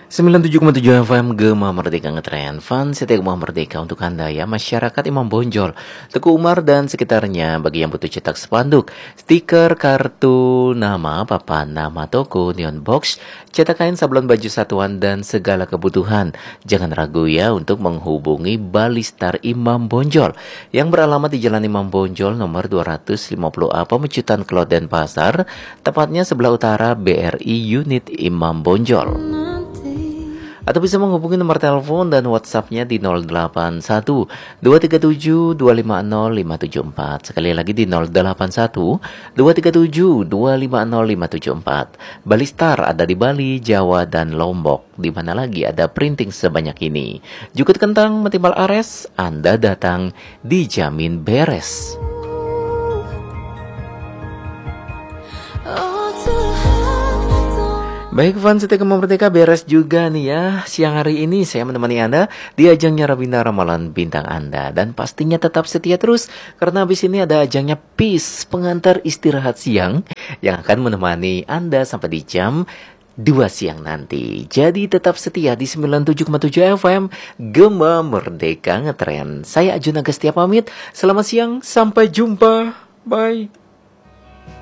97,7 FM Gema Merdeka Ngetren Fun Setiap Gema Merdeka untuk Anda ya masyarakat Imam Bonjol, Teguh Umar dan sekitarnya. Bagi yang butuh cetak spanduk, stiker, kartu nama, papan nama toko, neon box, cetak kain, sablon baju satuan dan segala kebutuhan. Jangan ragu ya untuk menghubungi Balistar Imam Bonjol yang beralamat di Jalan Imam Bonjol nomor 250A Pemecutan Kelot Denpasar, tepatnya sebelah utara BRI Unit Imam Bonjol. Atau bisa menghubungi nomor telepon dan WhatsApp-nya di 081 237 250 574. Sekali lagi di 081 237 250 574. Balistar ada di Bali, Jawa, dan Lombok. Di mana lagi ada printing sebanyak ini? Jukut kentang, metimbal ares, Anda datang dijamin beres. Baik fans Setia Gema Merdeka, beres juga nih ya. Siang hari ini saya menemani Anda di ajangnya Rabina Ramalan Bintang Anda. Dan pastinya tetap setia terus karena habis ini ada ajangnya Peace, pengantar istirahat siang yang akan menemani Anda sampai di jam 2 siang nanti. Jadi tetap setia di 97,7 FM Gema Merdeka Ngetren. Saya Ajun Agustia pamit. Selamat siang, sampai jumpa. Bye.